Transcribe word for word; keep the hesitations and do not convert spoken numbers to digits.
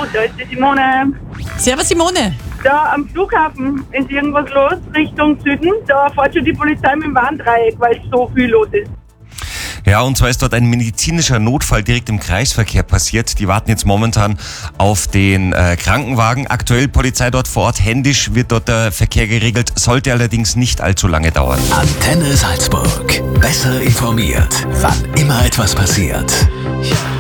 da ist die Simone. Servus Simone. Da am Flughafen ist irgendwas los, Richtung Süden. Da fährt schon die Polizei mit dem Warndreieck, weil so viel los ist. Ja, und zwar ist dort ein medizinischer Notfall direkt im Kreisverkehr passiert. Die warten jetzt momentan auf den äh, Krankenwagen. Aktuell Polizei dort vor Ort, händisch wird dort der Verkehr geregelt, sollte allerdings nicht allzu lange dauern. Antenne Salzburg. Besser informiert, wann immer etwas passiert.